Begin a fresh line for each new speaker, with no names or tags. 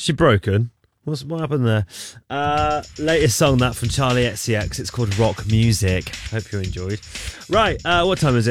She broken? What happened there? Latest song that from Charlie XCX. It's called Rock Music. Hope you enjoyed. Right, what time is it?